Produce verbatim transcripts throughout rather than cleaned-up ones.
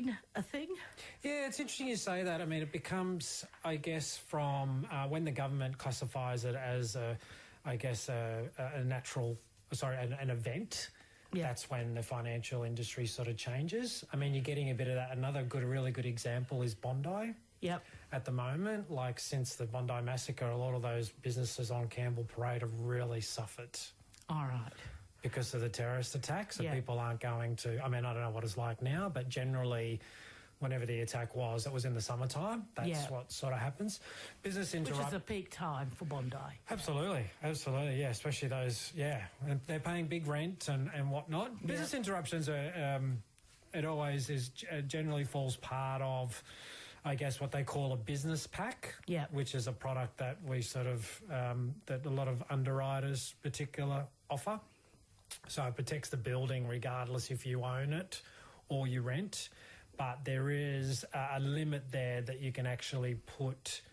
been a thing? Yeah, it's interesting you say that. I mean, it becomes, I guess, from uh, when the government classifies it as, a, I guess, a, a natural, sorry, an, an event. Yeah. That's when the financial industry sort of changes. I mean, you're getting a bit of that. Another good, really good example is Bondi. Yep. At the moment, like since the Bondi massacre, a lot of those businesses on Campbell Parade have really suffered. All right. Because of the terrorist attacks, so yeah. people aren't going to... I mean, I don't know what it's like now, but generally, whenever the attack was, it was in the summertime. That's yeah. what sort of happens. Business interrupt... Which is a peak time for Bondi. Absolutely, absolutely, yeah, especially those, yeah. And they're paying big rent and, and whatnot. Yeah. Business interruptions are... Um, it always is uh, generally falls part of, I guess, what they call a business pack, yeah. which is a product that we sort of... Um, that a lot of underwriters particular offer. So it protects the building regardless if you own it or you rent. But there is a limit there that you can actually put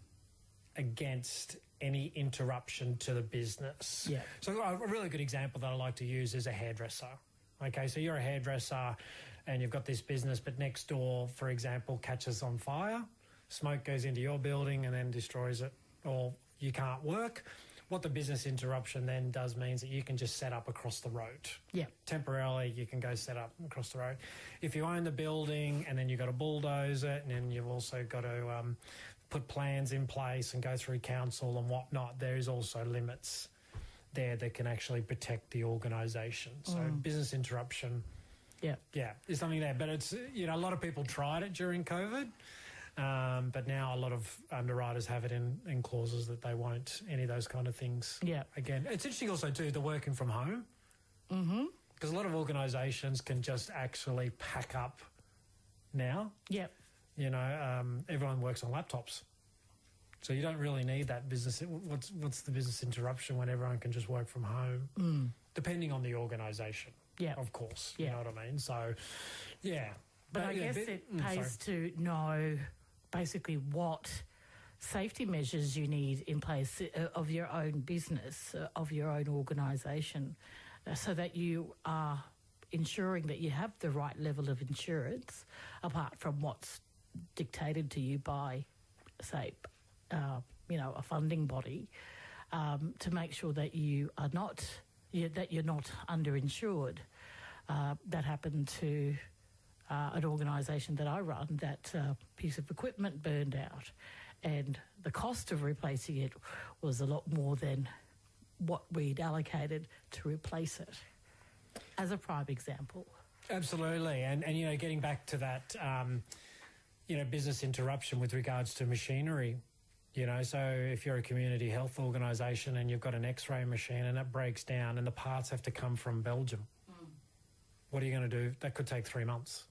against any interruption to the business. Yeah. So a really good example that I like to use is a hairdresser. Okay, so you're a hairdresser and you've got this business, but next door, for example, catches on fire. Smoke goes into your building and then destroys it, or you can't work. What the business interruption then does means that you can just set up across the road. Yeah. Temporarily, you can go set up across the road. If you own the building and then you've got to bulldoze it, and then you've also got to um, put plans in place and go through council and whatnot, there is also limits there that can actually protect the organisation. So mm. business interruption, yeah, yeah, is something there. But it's, you know, a lot of people tried it during COVID. Um, but now a lot of underwriters have it in, in clauses that they won't, any of those kind of things. Yeah. Again, it's interesting also too, the working from home. Mm-hmm. Because a lot of organisations can just actually pack up now. Yep. You know, um, everyone works on laptops. So you don't really need that business. What's, what's the business interruption when everyone can just work from home? Mm. Depending on the organisation, yeah, of course. Yeah. You know what I mean? So, yeah. But, but I yeah, guess bit, it mm, pays sorry. to know basically what safety measures you need in place of your own business, of your own organisation, so that you are ensuring that you have the right level of insurance, apart from what's dictated to you by, say, uh, you know, a funding body, um, to make sure that you are not, you, that you're not underinsured. Uh, that happened to... Uh, an organisation that I run, that uh, piece of equipment burned out, and the cost of replacing it was a lot more than what we'd allocated to replace it, as a prime example. Absolutely. And, and you know, getting back to that, um, you know, business interruption with regards to machinery, you know, so if you're a community health organisation and you've got an X-ray machine and it breaks down and the parts have to come from Belgium, mm. what are you going to do? That could take three months.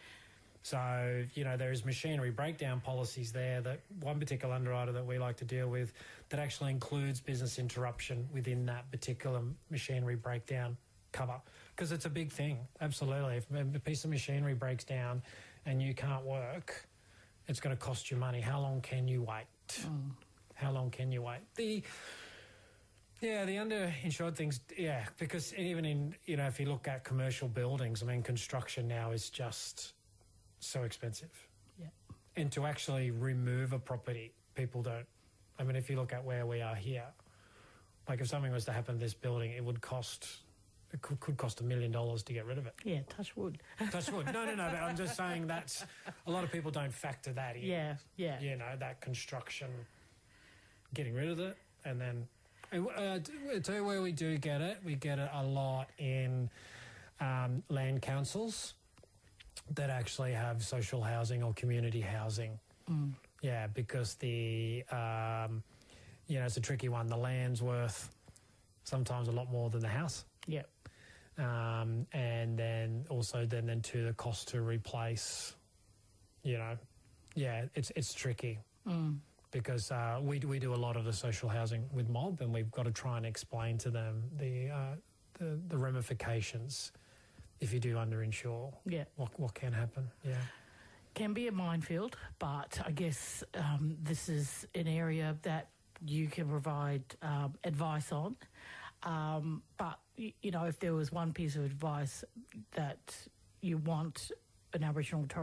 So, you know, there is machinery breakdown policies there, that one particular underwriter that we like to deal with, that actually includes business interruption within that particular machinery breakdown cover, because it's a big thing. Absolutely. If a piece of machinery breaks down and you can't work, it's going to cost you money. How long can you wait? Mm. How long can you wait? The... Yeah, the underinsured things, yeah, because even in, you know, if you look at commercial buildings, I mean, construction now is just... so expensive. Yeah. And to actually remove a property, people don't. I mean, if you look at where we are here, like if something was to happen to this building, it would cost, it could, could cost a million dollars to get rid of it. Yeah, touch wood. Touch wood. No, no, no, but I'm just saying that a lot of people don't factor that in. Yeah, yeah. You know, that construction, getting rid of it, and then, uh, tell you where we do get it, we get it a lot in um, land councils that actually have social housing or community housing. Mm. Yeah, because the, um, you know, it's a tricky one. The land's worth sometimes a lot more than the house. Yep. Um, and then also then, then to the cost to replace, you know, yeah, it's it's tricky. Mm. Because uh, we, we do a lot of the social housing with mob, and we've got to try and explain to them the uh, the, the ramifications if you do underinsure, yeah, what what can happen, yeah. Can be a minefield, but I guess um, this is an area that you can provide um, advice on. Um, but, you know, if there was one piece of advice that you want an Aboriginal